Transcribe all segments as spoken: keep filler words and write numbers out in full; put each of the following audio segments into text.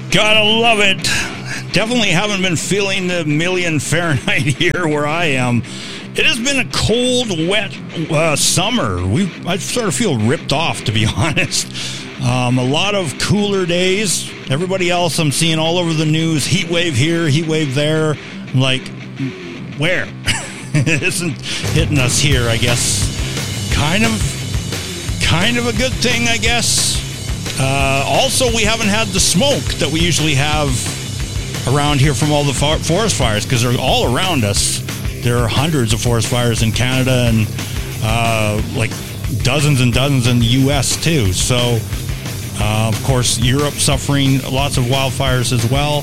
Gotta love it. Definitely haven't been feeling the million Fahrenheit here where I am. It has been a cold, wet uh, summer. We I sort of feel ripped off, to be honest. Um, a lot of cooler days. Everybody else I'm seeing all over the news, heat wave here, heat wave there. I'm like, where? It isn't hitting us here, I guess. Kind of, kind of a good thing, I guess. Uh, also, we haven't had the smoke that we usually have around here from all the for- forest fires, because they're all around us. There are hundreds of forest fires in Canada and uh, like dozens and dozens in the U S too. So, uh, of course, Europe suffering lots of wildfires as well.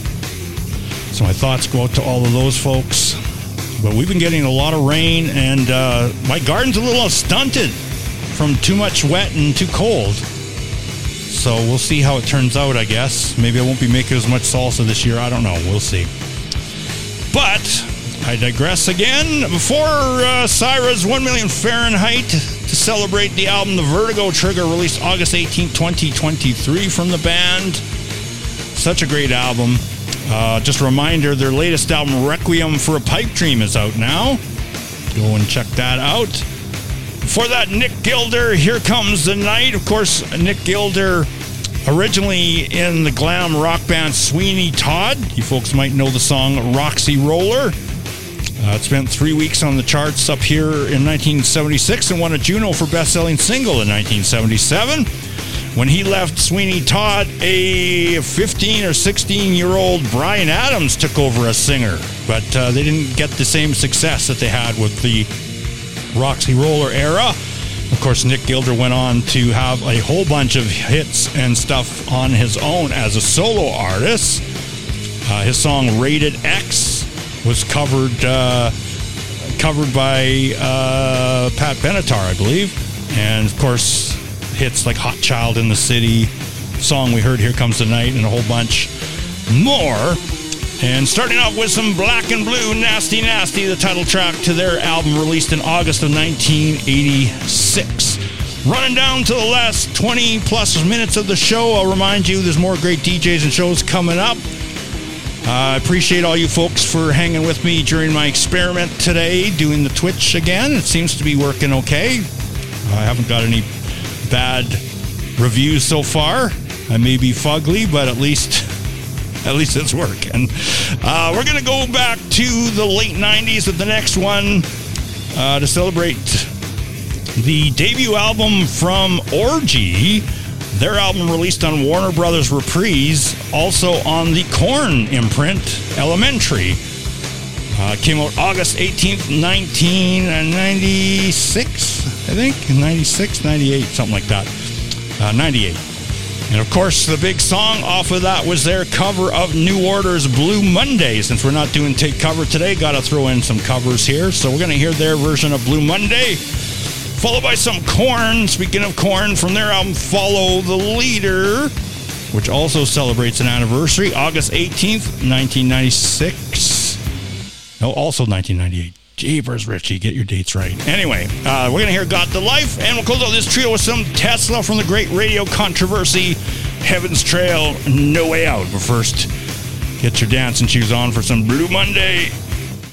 So my thoughts go out to all of those folks. But we've been getting a lot of rain, and uh, my garden's a little stunted from too much wet and too cold. So we'll see how it turns out, I guess. Maybe I won't be making as much salsa this year. I don't know. We'll see. But I digress again. Before uh, Syra's one million Fahrenheit, to celebrate the album The Vertigo Trigger, released August eighteenth, twenty twenty-three from the band. Such a great album. Uh, just a reminder, their latest album, Requiem for a Pipe Dream, is out now. Go and check that out. Before that, Nick Gilder, Here Comes the Night. Of course, Nick Gilder, originally in the glam rock band Sweeney Todd. You folks might know the song Roxy Roller. Uh, it spent three weeks on the charts up here in nineteen seventy-six and won a Juno for best-selling single in nineteen seventy-seven. When he left Sweeney Todd, a fifteen or sixteen-year-old Bryan Adams took over as singer. But uh, they didn't get the same success that they had with the Roxy Roller era. Of course, Nick Gilder went on to have a whole bunch of hits and stuff on his own as a solo artist. Uh, his song Rated X was covered uh, covered by uh, Pat Benatar, I believe. And, of course, hits like Hot Child in the City, song we heard Here Comes the Night, and a whole bunch more. And starting off with some Black and Blue, Nasty Nasty, the title track to their album released in August of nineteen eighty-six. Running down to the last twenty plus minutes of the show, I'll remind you there's more great D Js and shows coming up. I uh, appreciate all you folks for hanging with me during my experiment today, doing the Twitch again. It seems to be working okay. I haven't got any bad reviews so far. I may be fugly, but at least... At least it's working. Uh, we're going to go back to the late nineties with the next one uh, to celebrate the debut album from Orgy. Their album released on Warner Brothers Reprise, also on the Korn imprint, Elementary. Uh, came out August eighteenth, nineteen ninety-six, I think. ninety-six, ninety-eight, something like that. Uh, ninety-eight. And, of course, the big song off of that was their cover of New Order's Blue Monday. Since we're not doing Take Cover today, got to throw in some covers here. So we're going to hear their version of Blue Monday, followed by some Korn. Speaking of Korn, from their album Follow the Leader, which also celebrates an anniversary, August eighteenth, nineteen ninety-six. No, also nineteen ninety-eight. Jeepers, Richie, get your dates right. Anyway, uh, we're going to hear Got the Life, and we'll close out this trio with some Tesla from the great radio controversy, Heaven's Trail, No Way Out. But first, get your dancing shoes on for some Blue Monday.